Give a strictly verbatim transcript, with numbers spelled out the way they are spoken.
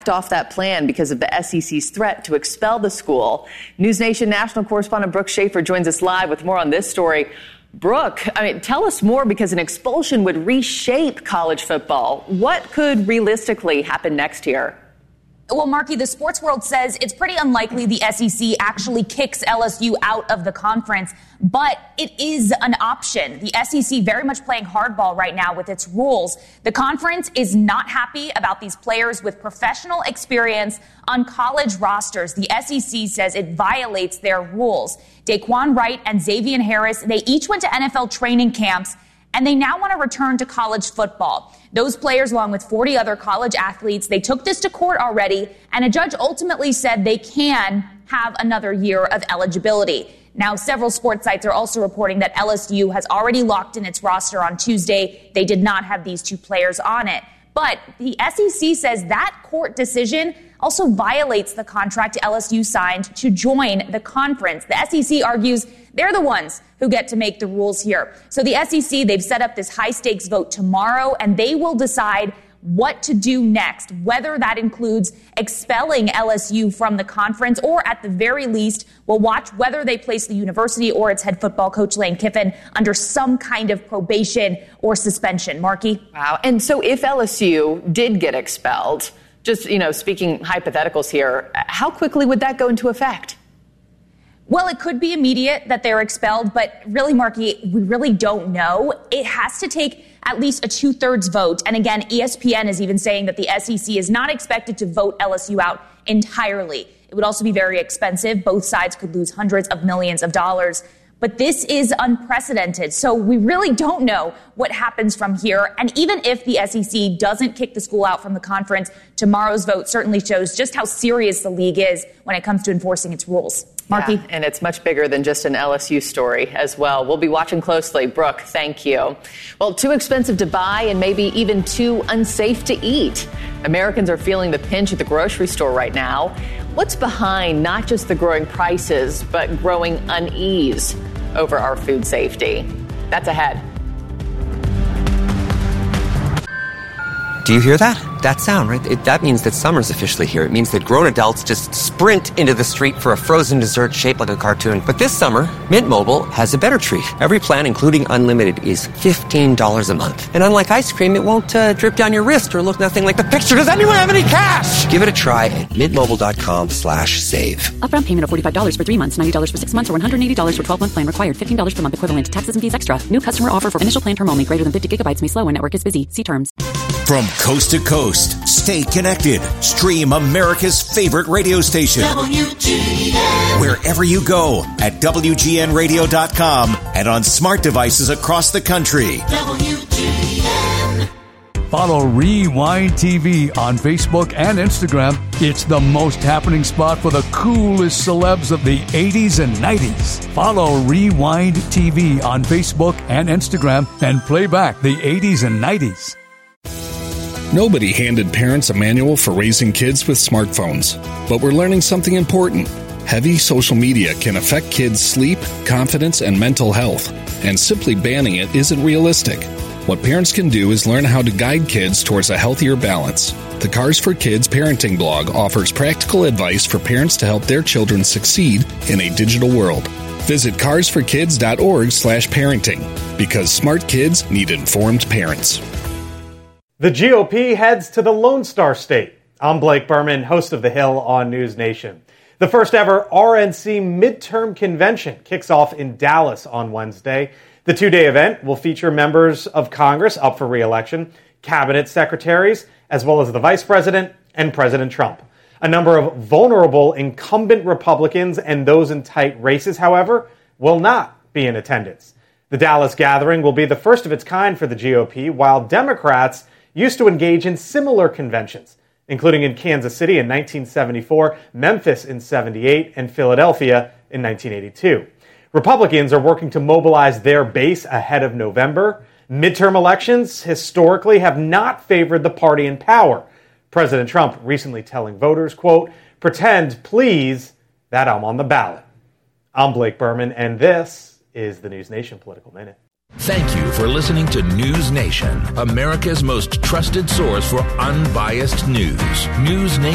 backed off that plan because of the S E C's threat to expel the school. News Nation national correspondent Brooke Schaefer joins us live with more on this story. Brooke, I mean, tell us more, because an expulsion would reshape college football. What could realistically happen next here? Well, Marky, the sports world says it's pretty unlikely the S E C actually kicks L S U out of the conference, but it is an option. The S E C very much playing hardball right now with its rules. The conference is not happy about these players with professional experience on college rosters. The S E C says it violates their rules. Daquan Wright and Xavier Harris, they each went to N F L training camps, and they now want to return to college football. Those players, along with forty other college athletes, they took this to court already, and a judge ultimately said they can have another year of eligibility. Now, several sports sites are also reporting that L S U has already locked in its roster on Tuesday. They did not have these two players on it. But the S E C says that court decision also violates the contract L S U signed to join the conference. The S E C argues they're the ones who get to make the rules here. So the S E C, they've set up this high-stakes vote tomorrow, and they will decide what to do next, whether that includes expelling L S U from the conference, or at the very least, we'll watch whether they place the university or its head football coach, Lane Kiffin, under some kind of probation or suspension. Marky? Wow. And so if L S U did get expelled, just, you know, speaking hypotheticals here, how quickly would that go into effect? Well, it could be immediate that they're expelled, but really, Marky, we really don't know. It has to take at least a two-thirds vote. And again, E S P N is even saying that the S E C is not expected to vote L S U out entirely. It would also be very expensive. Both sides could lose hundreds of millions of dollars. But this is unprecedented. So we really don't know what happens from here. And even if the S E C doesn't kick the school out from the conference, tomorrow's vote certainly shows just how serious the league is when it comes to enforcing its rules. Marky? Yeah, and it's much bigger than just an L S U story as well. We'll be watching closely. Brooke, thank you. Well, too expensive to buy and maybe even too unsafe to eat. Americans are feeling the pinch at the grocery store right now. What's behind not just the growing prices, but growing unease over our food safety? That's ahead. Do you hear that? That sound, right? It, that means that summer's officially here. It means that grown adults just sprint into the street for a frozen dessert shaped like a cartoon. But this summer, Mint Mobile has a better treat. Every plan, including unlimited, is fifteen dollars a month. And unlike ice cream, it won't uh, drip down your wrist or look nothing like the picture. Does anyone have any cash? Give it a try at mintmobile.com slash save. Upfront payment of forty-five dollars for three months, ninety dollars for six months, or one hundred eighty dollars for twelve-month plan required. fifteen dollars per month equivalent to taxes and fees extra. New customer offer for initial plan term only. Greater than fifty gigabytes may slow when network is busy. See terms. From coast to coast, stay connected. Stream America's favorite radio station. W G N. Wherever you go at W G N radio dot com and on smart devices across the country. W G N. Follow Rewind T V on Facebook and Instagram. It's the most happening spot for the coolest celebs of the eighties and nineties. Follow Rewind T V on Facebook and Instagram and play back the eighties and nineties. Nobody handed parents a manual for raising kids with smartphones, but we're learning something important. Heavy social media can affect kids' sleep, confidence, and mental health, and simply banning it isn't realistic. What parents can do is learn how to guide kids towards a healthier balance. The Cars for Kids parenting blog offers practical advice for parents to help their children succeed in a digital world. Visit cars for kids dot org slash parenting, because smart kids need informed parents. The G O P heads to the Lone Star State. I'm Blake Berman, host of The Hill on News Nation. The first ever R N C midterm convention kicks off in Dallas on Wednesday. The two-day event will feature members of Congress up for re-election, cabinet secretaries, as well as the vice president and President Trump. A number of vulnerable incumbent Republicans and those in tight races, however, will not be in attendance. The Dallas gathering will be the first of its kind for the G O P, while Democrats used to engage in similar conventions, including in Kansas City in nineteen seventy-four, Memphis in seventy-eight, and Philadelphia in nineteen eighty-two. Republicans are working to mobilize their base ahead of November. Midterm elections historically have not favored the party in power. President Trump recently telling voters, quote, "Pretend, please, that I'm on the ballot." I'm Blake Berman, and this is the News Nation Political Minute. Thank you for listening to News Nation, America's most trusted source for unbiased news. News Nation.